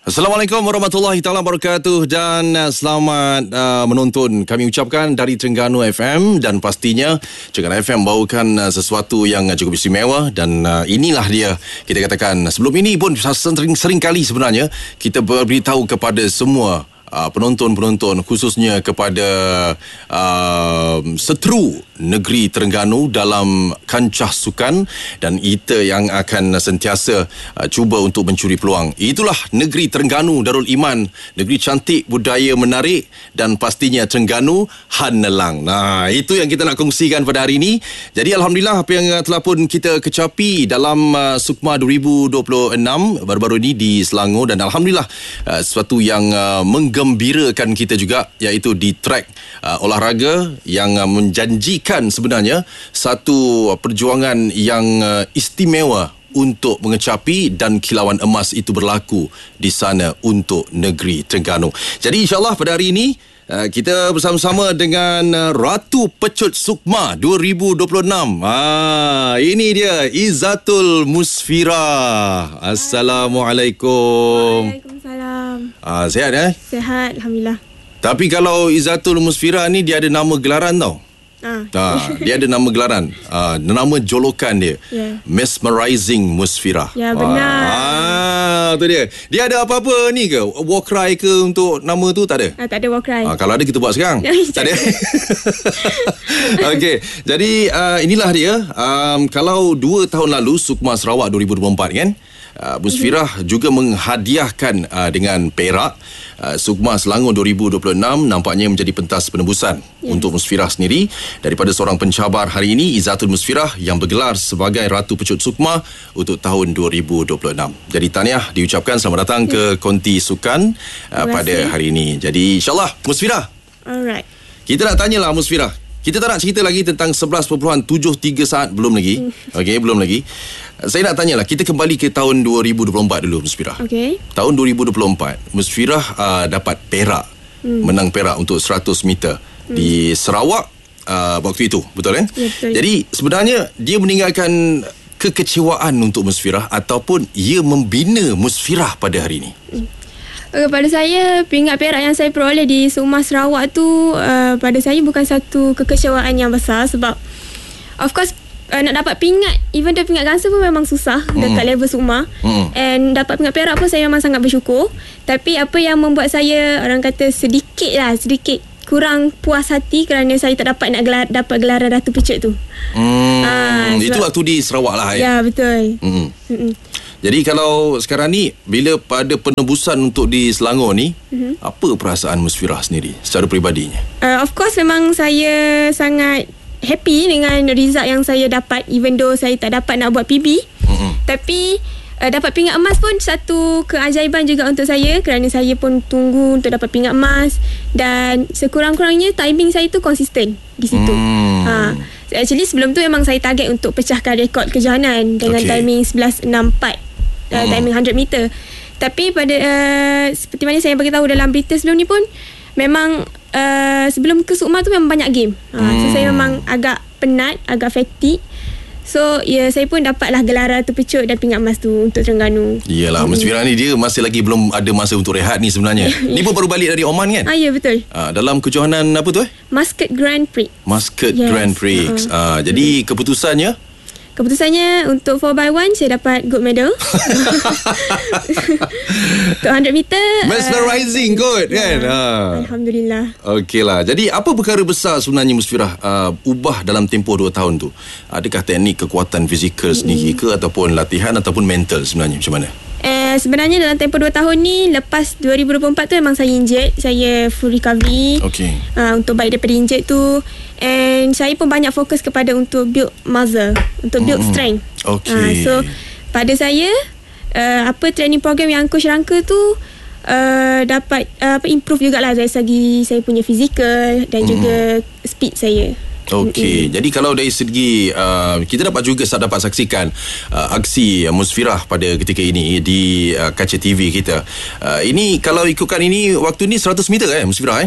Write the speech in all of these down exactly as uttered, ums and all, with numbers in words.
Assalamualaikum warahmatullahi taala wabarakatuh dan uh, selamat uh, menonton. Kami ucapkan dari Terengganu F M dan pastinya Terengganu F M bawakan uh, sesuatu yang uh, cukup istimewa dan uh, inilah dia. Kita katakan sebelum ini pun sering, sering kali sebenarnya kita beritahu kepada semua Uh, penonton-penonton khususnya kepada uh, seteru negeri Terengganu dalam kancah sukan dan kita yang akan sentiasa uh, cuba untuk mencuri peluang. Itulah negeri Terengganu Darul Iman, negeri cantik, budaya menarik dan pastinya Terengganu Hanelang. Nah, itu yang kita nak kongsikan pada hari ini. Jadi alhamdulillah apa yang telah pun kita kecapi dalam uh, Sukma dua ribu dua puluh enam baru-baru ini di Selangor dan alhamdulillah uh, sesuatu yang uh, menggembirakan kita juga, iaitu di track uh, olahraga yang uh, menjanjikan sebenarnya satu uh, perjuangan yang uh, istimewa untuk mengecapi dan kilauan emas itu berlaku di sana untuk negeri Terengganu. Jadi insyaAllah pada hari ini uh, kita bersama-sama dengan uh, Ratu Pecut Sukma dua ribu dua puluh enam. Ah, ini dia Izzatul Musfirah. Assalamualaikum. Waalaikumsalam. Ah, sihat eh? Sihat, alhamdulillah. Tapi kalau Izzatul Musfirah ni dia ada nama gelaran tau. Ah. Ah, dia ada nama gelaran. Ah, nama jolokan dia. Yeah. Mesmerizing Musfirah. Ya, benar. Ah, tu dia. Dia ada apa-apa ni ke? War cry ke untuk nama tu? Tak ada? Ah, tak ada war cry. Ah, kalau ada kita buat sekarang. Tak ada. Okey. Jadi uh, inilah dia. Um, kalau dua tahun lalu Sukma Sarawak dua ribu dua puluh empat kan? Uh, Musfirah mm-hmm. juga menghadiahkan uh, dengan perak. uh, Sukma Selangor dua ribu dua puluh enam nampaknya menjadi pentas penembusan yes. untuk Musfirah sendiri daripada seorang pencabar hari ini, Izzatul Musfirah, yang bergelar sebagai Ratu Pecut Sukma untuk tahun dua ribu dua puluh enam. Jadi tahniah diucapkan, selamat datang ke Konti Sukan uh, pada hari ini. Jadi insyaAllah Musfirah, alright, kita nak tanyalah Musfirah. Kita tak nak cerita lagi tentang sebelas perpuluhan tujuh tiga saat, belum lagi. Okey, belum lagi. Saya nak tanyalah, kita kembali ke tahun dua ribu dua puluh empat dulu Musfirah. Okey. Tahun dua ribu dua puluh empat, Musfirah uh, dapat perak. Hmm. Menang perak untuk seratus meter hmm. di Sarawak uh, waktu itu, betul kan? Ya, betul. Jadi sebenarnya dia meninggalkan kekecewaan untuk Musfirah ataupun ia membina Musfirah pada hari ini? Hmm. Uh, pada saya, peringkat perak yang saya peroleh di Sukma Sarawak tu uh, pada saya bukan satu kekecewaan yang besar sebab of course uh, nak dapat peringkat, even though peringkat gangsa pun memang susah mm. dekat level Sukma mm. and dapat peringkat perak pun saya memang sangat bersyukur. Tapi apa yang membuat saya, orang kata sedikit lah, sedikit kurang puas hati kerana saya tak dapat nak gelar, dapat gelaran Ratu Pecut tu. Hmm, uh, itu waktu di Sarawak lah. Ya, betul. Hmm. Hmm. Jadi kalau sekarang ni, bila pada penembusan untuk di Selangor ni, mm-hmm. apa perasaan Musfirah sendiri secara peribadinya? Uh, of course memang saya sangat happy dengan result yang saya dapat, even though saya tak dapat nak buat P B. Mm-hmm. Tapi uh, dapat peringkat emas pun satu keajaiban juga untuk saya kerana saya pun tunggu untuk dapat peringkat emas dan sekurang-kurangnya timing saya tu konsisten di situ. Mm. Ha. Actually sebelum tu memang saya target untuk pecahkan rekod kejohanan dengan okay. timing sebelas enam empat. Uh, hmm. timing one hundred meter. Tapi pada uh, seperti mana saya beritahu dalam berita sebelum ni pun, memang uh, sebelum ke Sukma tu memang banyak game. uh, hmm. So saya memang agak penat, agak fatigue. So ya, yeah, saya pun dapatlah gelaran Ratu Pecut dan peringkat emas tu untuk Terengganu. Iyalah, hmm. Musfirah ni dia masih lagi belum ada masa untuk rehat ni sebenarnya. Ni pun baru balik dari Oman kan? Ah, ya, betul. uh, Dalam kejohanan apa tu eh? Muscat Grand Prix. Muscat yes. Grand Prix. uh-huh. uh, Jadi keputusannya? Keputusannya untuk four by one saya dapat gold medal. Untuk one hundred meter mesmerizing uh, kot kan. Ya, ha. Alhamdulillah. Okeylah. Jadi apa perkara besar sebenarnya Musfirah uh, ubah dalam tempoh dua tahun tu? Adakah teknik kekuatan fizikal sendiri ke ataupun latihan ataupun mental sebenarnya macam mana? Eh, sebenarnya dalam tempoh dua tahun ni, lepas dua ribu dua puluh empat tu memang saya injet, saya full recovery. Okay. Uh, untuk baik daripada injet tu. And saya pun banyak fokus kepada untuk build muscle, untuk build mm-hmm. strength. Okay. Uh, so pada saya, uh, apa training program yang Coach Rangka tu uh, dapat uh, apa improve jugalah dari segi saya punya fizikal dan mm. juga speed saya. Okey, mm-hmm. jadi kalau dari segi uh, kita dapat juga dapat saksikan uh, aksi uh, Musfirah pada ketika ini di uh, kaca T V kita. Uh, ini kalau ikutkan ini waktu ni seratus meter eh Musfirah eh?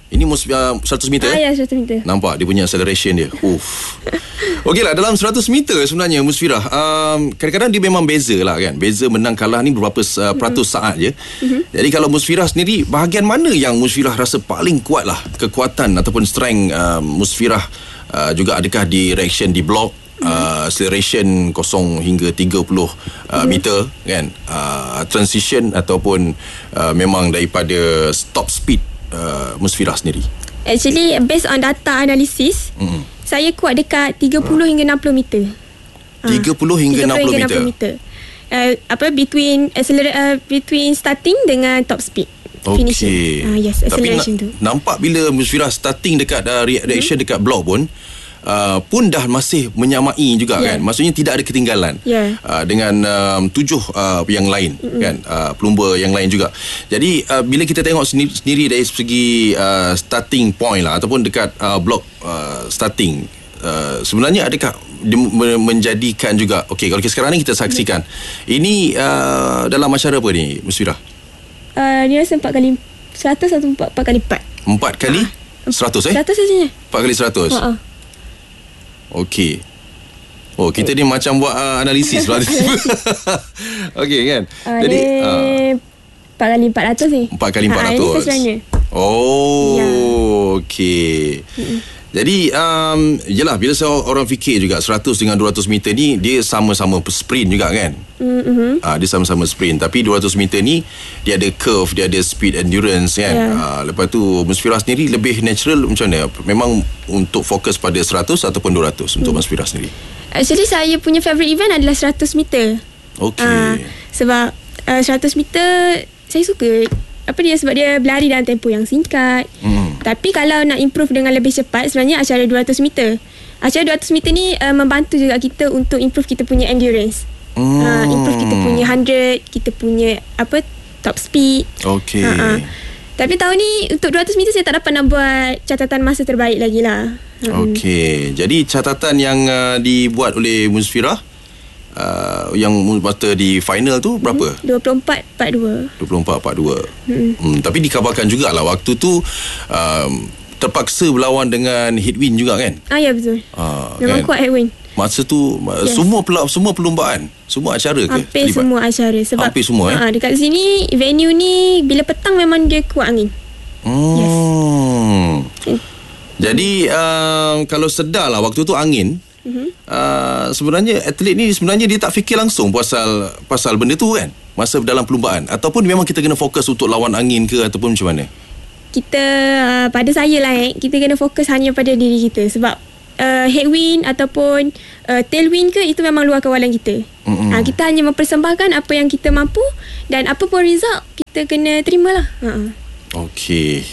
Ini mus, uh, seratus meter? Ah, ya, seratus meter. Nampak dia punya acceleration dia. Uff. Okeylah, dalam seratus meter sebenarnya Musfirah, um, kadang-kadang dia memang beza lah kan. Beza menang kalah ni berapa uh, peratus mm-hmm. saat je. Mm-hmm. Jadi kalau Musfirah sendiri, bahagian mana yang Musfirah rasa paling kuat lah kekuatan ataupun strength uh, Musfirah, uh, juga adakah di reaction di block, Uh, acceleration kosong hingga tiga puluh uh, meter kan, uh, transition ataupun uh, memang daripada top speed uh, Musfirah sendiri? Actually based on data analysis, mm-hmm. saya kuat dekat tiga puluh hingga enam puluh meter. tiga puluh hingga enam puluh meter. Uh, apa between accelerate uh, between starting dengan top speed. Okey. Uh, yes, acceleration Tapi tu. Nampak bila Musfirah starting dekat uh, reaction mm-hmm. dekat block pun Uh, pun dah masih menyamai juga yeah. kan. Maksudnya tidak ada ketinggalan yeah. uh, dengan um, tujuh uh, yang lain mm-hmm. kan, uh, pelumba yang lain juga. Jadi uh, bila kita tengok sendiri, sendiri dari segi uh, starting point lah ataupun dekat uh, block uh, starting, uh, sebenarnya adakah menjadikan juga, okey kalau sekarang ni kita saksikan mm-hmm. ini uh, dalam acara apa ni Musfirah? Uh, dia rasa empat kali seratus atau empat, empat kali empat. Empat kali seratus eh? Seratus saja. Empat kali seratus. Uh-uh. Okey. Oh, kita ni macam buat uh, analisis pula. Okey kan. Uh, Jadi empat kali empat ratus ni. Empat kali empat ratus. Oh, ya. Okey. Mm-mm. Jadi um, yelah, bila orang fikir juga seratus dengan dua ratus meter ni dia sama-sama sprint juga kan. Mm-hmm. uh, Dia sama-sama sprint. Tapi dua ratus meter ni dia ada curve, dia ada speed endurance kan. yeah. uh, Lepas tu Musfirah sendiri lebih natural macam mana? Memang untuk fokus pada seratus ataupun dua ratus untuk mm. Musfirah sendiri? Actually saya punya favourite event adalah seratus meter. Okey. uh, Sebab uh, seratus meter saya suka. Apa dia, sebab dia berlari dalam tempoh yang singkat. Hmm. Tapi kalau nak improve dengan lebih cepat, sebenarnya acara dua ratus meter. Acara dua ratus meter ni uh, membantu juga kita untuk improve kita punya endurance. Hmm. Uh, improve kita punya hundred, kita punya apa top speed. Okey. Uh-uh. Tapi tahun ni untuk dua ratus meter saya tak dapat nak buat catatan masa terbaik lagi lah. Hmm. Okey. Jadi catatan yang uh, dibuat oleh Musfirah, Uh, yang masa di final tu berapa? dua puluh empat empat dua. dua puluh empat empat dua. Hmm. Hmm, tapi dikabarkan jugalah waktu tu um, terpaksa berlawan dengan headwind juga kan? Ah ya, betul. Ah, memang kan? Kuat headwind. Masa tu yes. semua pelak, semua perlumbaan, semua acara ke? Hampir terlibat? Semua acara sebab hampir semua eh. Uh, dekat sini venue ni bila petang memang dia kuat angin. Hmm. Yes. Jadi uh, kalau sedar lah waktu tu angin. Mm-hmm. Uh, sebenarnya atlet ni sebenarnya dia tak fikir langsung pasal pasal benda tu kan masa dalam perlumbaan, ataupun memang kita kena fokus untuk lawan angin ke ataupun macam mana? Kita uh, pada saya lah eh, kita kena fokus hanya pada diri kita sebab uh, headwind ataupun uh, tailwind ke itu memang luar kawalan kita. Mm-hmm. uh, kita hanya mempersembahkan apa yang kita mampu dan apa pun result kita kena terimalah. uh-uh. Okey.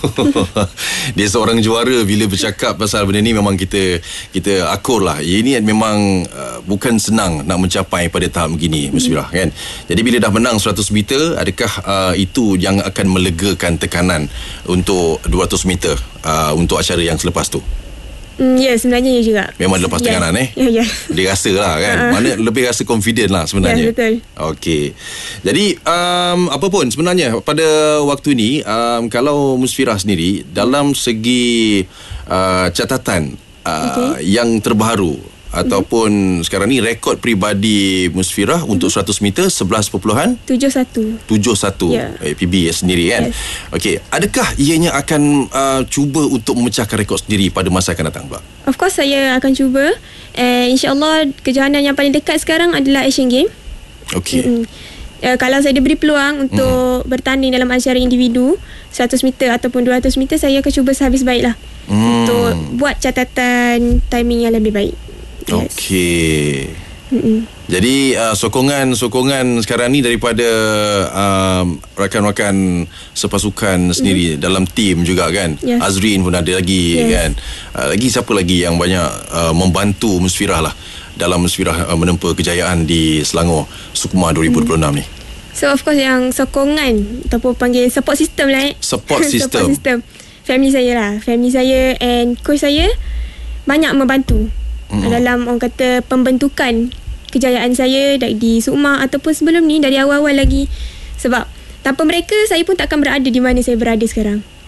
Dia seorang juara bila bercakap pasal benda ni memang kita kita akur lah. Ini memang uh, bukan senang nak mencapai pada tahap begini, Musfirah kan. Jadi bila dah menang seratus meter, adakah uh, itu yang akan melegakan tekanan untuk dua ratus meter uh, untuk acara yang selepas tu? Mm, ya, yeah, sebenarnya ya juga. Memang lepas yeah. tekanan eh. Ya, yeah, yeah. Dia rasa lah kan. Uh-huh. Mana lebih rasa confident lah sebenarnya. Ya, yeah, betul. Okey. Jadi um, apa pun sebenarnya pada waktu ni um, kalau Musfirah sendiri dalam segi uh, catatan uh, okay. yang terbaru ataupun mm-hmm. sekarang ni rekod peribadi Musfirah mm-hmm. untuk seratus meter sebelas perpuluhan tujuh satu tujuh satu yeah. eh, P B sendiri kan. Yes. Okey, adakah ianya akan uh, cuba untuk memecahkan rekod sendiri pada masa akan datang, Pak? Of course saya akan cuba. Eh, InsyaAllah kejohanan yang paling dekat sekarang adalah Asian Games. Okey. Mm-hmm. Uh, kalau saya diberi peluang untuk mm. bertanding dalam acara individu seratus meter ataupun dua ratus meter, saya akan cuba sehabis baiklah mm. untuk buat catatan timing yang lebih baik. Yes. Okey. Mm-mm. Jadi uh, sokongan-sokongan sekarang ni daripada um, rakan-rakan sepasukan sendiri mm. dalam tim juga kan. Yes. Azrin pun ada lagi yes. kan. Uh, lagi siapa lagi yang banyak uh, membantu Musfirah lah dalam Musfirah uh, menempa kejayaan di Selangor Sukma dua ribu dua puluh enam mm. ni. So of course yang sokongan ataupun panggil support system lah eh. Support system. Support system. Family saya lah. Family saya and coach saya banyak membantu. Mm-hmm. Dalam orang kata pembentukan kejayaan saya di Sukma ataupun sebelum ni dari awal-awal lagi. Sebab tanpa mereka saya pun tak akan berada di mana saya berada sekarang.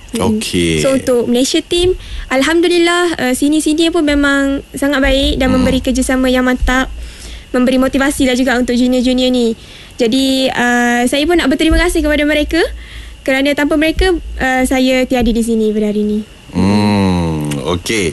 Okey. So untuk Malaysia team, alhamdulillah uh, sini-sini pun memang sangat baik dan hmm. memberi kerjasama yang mantap, memberi motivasi lah juga untuk junior-junior ni. Jadi uh, saya pun nak berterima kasih kepada mereka kerana tanpa mereka uh, saya tiada di sini pada hari ini. Hmm, okey.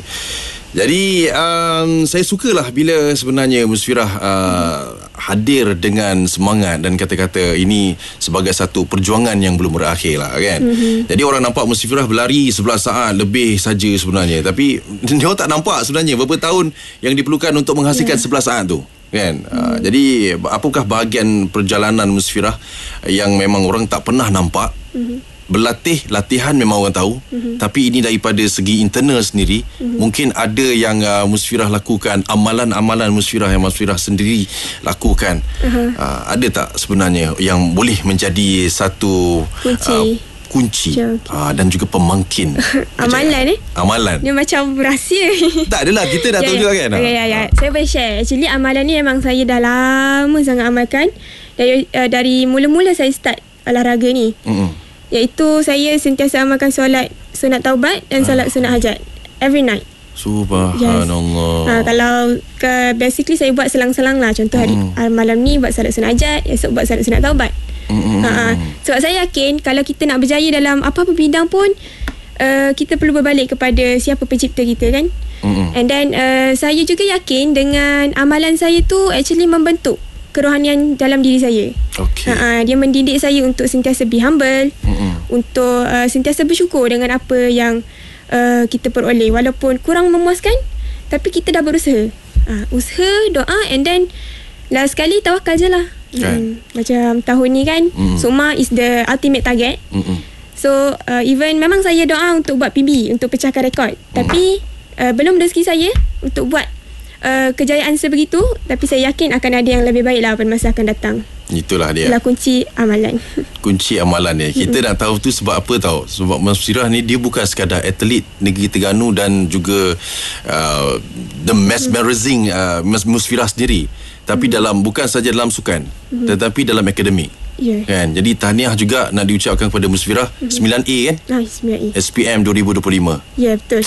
Jadi um, saya sukalah bila sebenarnya Musfirah uh, hadir dengan semangat dan kata-kata ini sebagai satu perjuangan yang belum berakhir lah kan. Mm-hmm. Jadi orang nampak Musfirah berlari sebelas saat lebih saja sebenarnya, tapi dia orang tak nampak sebenarnya berapa tahun yang diperlukan untuk menghasilkan yeah. sebelas saat tu kan. Mm. Uh, jadi apakah bahagian perjalanan Musfirah yang memang orang tak pernah nampak? Mm-hmm. Berlatih, latihan memang orang tahu, mm-hmm. tapi ini daripada segi internal sendiri, mm-hmm. mungkin ada yang uh, Musfirah lakukan, amalan-amalan Musfirah yang Musfirah sendiri lakukan. Uh-huh. Uh, ada tak sebenarnya yang boleh menjadi satu kunci, uh, kunci uh, dan juga pemangkin amalan eh? Amalan. Dia macam rahsia. Tak adalah, kita dah tahu ya, juga kan. Ya, ya, ya. Saya boleh share. Actually amalan ni memang saya dah lama sangat amalkan. Dari, uh, dari mula-mula saya start olahraga ni. Mm-hmm. Iaitu saya sentiasa amalkan solat sunat taubat dan solat sunat hajat every night. Subhanallah. Yes. Ha, kalau ke, basically saya buat selang-selang lah. Contoh hari mm. uh, malam ni buat solat sunat hajat, esok buat solat sunat taubat. Mm. Ha, ha. Sebab saya yakin kalau kita nak berjaya dalam apa-apa bidang pun, uh, kita perlu berbalik kepada siapa pencipta kita kan. Mm. And then uh, saya juga yakin dengan amalan saya tu actually membentuk kerohanian dalam diri saya. Okay. Uh, dia mendidik saya untuk sentiasa be humble, mm-hmm. untuk uh, sentiasa bersyukur dengan apa yang uh, kita peroleh, walaupun kurang memuaskan, tapi kita dah berusaha. Uh, usaha, doa, and then last sekali tawakal je lah. Kan. Mm, macam tahun ni kan, mm-hmm. Suma is the ultimate target. Mm-hmm. So uh, even memang saya doa untuk buat P B, untuk pecahkan rekod, mm-hmm. tapi uh, belum rezeki saya untuk buat Uh, kejayaan sebegitu, tapi saya yakin akan ada yang lebih baik lah pada masa akan datang. Itulah dia. Itulah kunci amalan. Kunci amalan ni. Kita nak tahu tu sebab apa tahu? Sebab Musfirah ni dia bukan sekadar atlet negeri Terengganu dan juga uh, the mesmerizing uh, Musfirah sendiri, tapi hmm. dalam bukan saja dalam sukan, hmm. tetapi dalam akademik. Yeah. Kan? Jadi tahniah juga nak diucapkan kepada Musfirah. hmm. sembilan A kan? Ah, sembilan A. S P M dua ribu dua puluh lima. Ya, yeah, betul.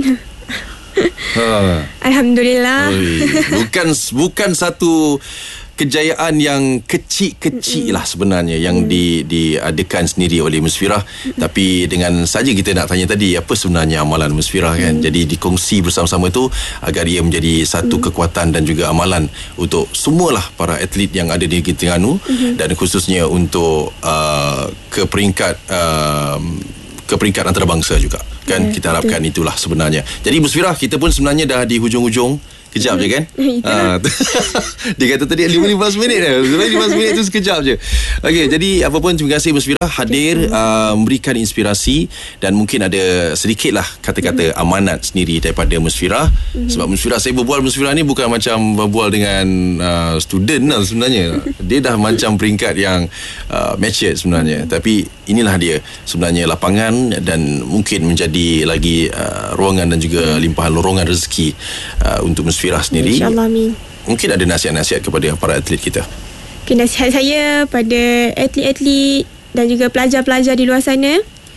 Ha. Alhamdulillah. Oi, bukan bukan satu kejayaan yang kecil-kecil lah sebenarnya yang mm. di diadakan sendiri oleh Musfirah, mm. tapi dengan saja kita nak tanya tadi apa sebenarnya amalan Musfirah kan. Mm. Jadi dikongsi bersama-sama tu agar ia menjadi satu mm. kekuatan dan juga amalan untuk semualah para atlet yang ada di Negeri Terengganu, mm. dan khususnya untuk uh, ke peringkat uh, ke peringkat antarabangsa juga kan. Yeah, kita harapkan betul. Itulah sebenarnya. Jadi Musfirah, kita pun sebenarnya dah di hujung-hujung. Kejap je kan. uh, Dia kata tadi lima belas minit dah. lima belas minit tu sekejap je. Okey, jadi apa pun terima kasih Musfirah hadir, uh, memberikan inspirasi, dan mungkin ada sedikitlah kata-kata mm-hmm. amanat sendiri daripada Musfirah. Mm-hmm. Sebab Musfirah, saya berbual Musfirah ni bukan macam berbual dengan uh, student lah sebenarnya. Dia dah macam peringkat yang uh, matured sebenarnya. Tapi inilah dia sebenarnya lapangan, dan mungkin menjadi lagi uh, ruangan dan juga limpahan lorongan rezeki uh, untuk Musfirah sendiri. InsyaAllah, amin. Mungkin ada nasihat-nasihat kepada para atlet kita. Okay, nasihat saya pada atlet-atlet dan juga pelajar-pelajar di luar sana,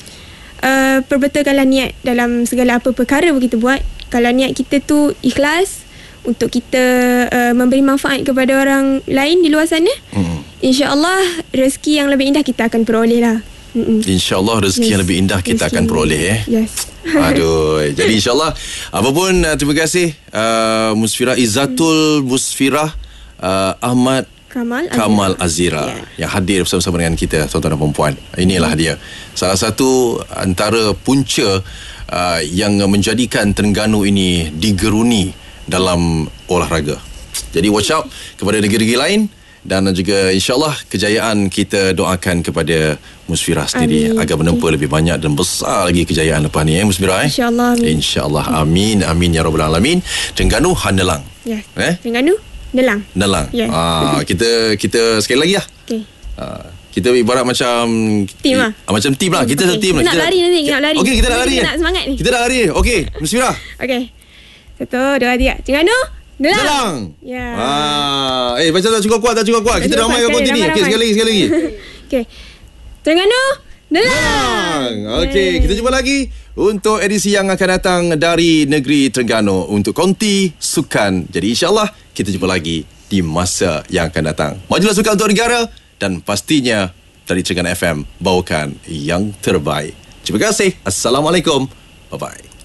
uh, perbetulkanlah niat dalam segala apa perkara yang kita buat. Kalau niat kita tu ikhlas untuk kita uh, memberi manfaat kepada orang lain di luar sana, mm. insya-Allah rezeki yang lebih indah kita akan peroleh lah. Mm-mm. InsyaAllah rezeki yes. yang lebih indah kita rezeki akan peroleh eh. Yes. Aduh. Jadi insyaAllah apapun, uh, terima kasih uh, Musfirah Izzatul Musfirah uh, Ahmad Kamal, Kamal Azira, Azira yeah. yang hadir bersama-sama dengan kita, tuan-tuan dan puan-puan. Inilah dia salah satu antara punca uh, yang menjadikan Terengganu ini digeruni dalam olahraga. Jadi watch out kepada negeri-negeri lain, dan juga insyaAllah kejayaan kita doakan kepada Musfirah sendiri. Amin. Agar menempa lebih banyak dan besar lagi kejayaan lepas ni eh Musfirah eh. InsyaAllah. InsyaAllah. Amin. Amin ya rabbal alamin. Terengganu Hanelang. Ya. Eh? Terengganu Nelang. Nelang. Ya. Ah, kita kita sekali lagi lah. Okey. Ah, kita ibarat macam tim lah. Ah, macam tim lah. Kita okay. satu tim lah. Kita nak lari nanti, kita nak lari. Okey, kita nak lari. Kita nak semangat ni. Kita nak lari. Okey, Musfirah. Okey. Satu, dua, tiga. Terengganu Nelang. Nelang. Ya. Ah, eh macam tak cukup kuat, tak cukup kuat. Kita ramai kat konti ni. Okey, sekali lagi, sekali lagi. Okey. Terengganu Menang. Okey, kita jumpa lagi untuk edisi yang akan datang dari negeri Terengganu untuk konti sukan. Jadi insyaAllah kita jumpa lagi di masa yang akan datang. Majulah sukan untuk negara dan pastinya dari Terengganu F M bawakan yang terbaik. Terima kasih. Assalamualaikum. Bye-bye.